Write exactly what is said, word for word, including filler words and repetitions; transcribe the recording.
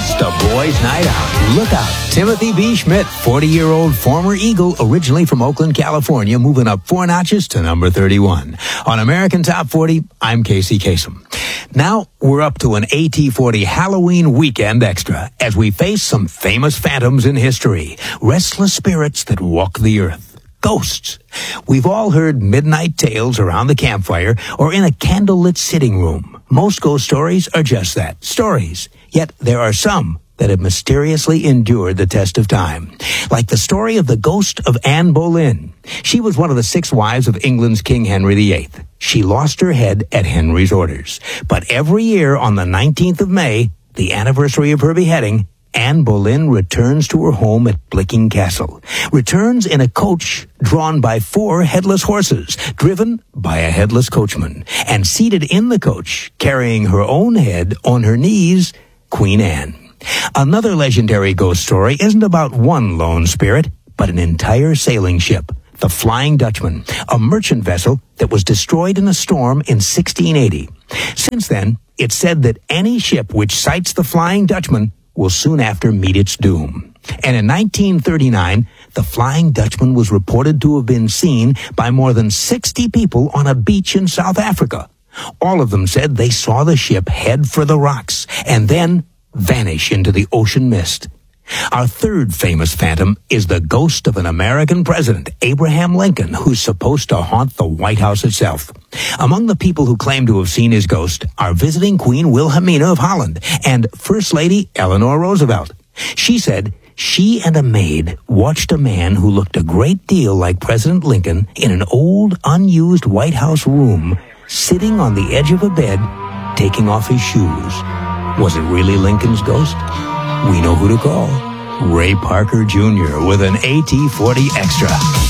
just a boys' night out. Look out. Timothy B. Schmidt, forty-year-old former Eagle, originally from Oakland, California, moving up four notches to number thirty-one. On American Top forty, I'm Casey Kasem. Now we're up to an A T forty Halloween weekend extra as we face some famous phantoms in history, restless spirits that walk the earth. Ghosts. We've all heard midnight tales around the campfire or in a candlelit sitting room. Most ghost stories are just that, stories. Yet there are some that have mysteriously endured the test of time. Like the story of the ghost of Anne Boleyn. She was one of the six wives of England's King Henry the eighth. She lost her head at Henry's orders. But every year on the nineteenth of May, the anniversary of her beheading, Anne Boleyn returns to her home at Blicking Castle. Returns in a coach drawn by four headless horses, driven by a headless coachman. And seated in the coach, carrying her own head on her knees, Queen Anne. Another legendary ghost story isn't about one lone spirit, but an entire sailing ship, the Flying Dutchman, a merchant vessel that was destroyed in a storm in sixteen eighty. Since then, it's said that any ship which sights the Flying Dutchman will soon after meet its doom. And in nineteen thirty-nine, the Flying Dutchman was reported to have been seen by more than sixty people on a beach in South Africa. All of them said they saw the ship head for the rocks and then vanish into the ocean mist. Our third famous phantom is the ghost of an American president, Abraham Lincoln, who's supposed to haunt the White House itself. Among the people who claim to have seen his ghost are visiting Queen Wilhelmina of Holland and First Lady Eleanor Roosevelt. She said she and a maid watched a man who looked a great deal like President Lincoln in an old, unused White House room, sitting on the edge of a bed, taking off his shoes. Was it really Lincoln's ghost? We know who to call. Ray Parker Junior with an A T forty Extra.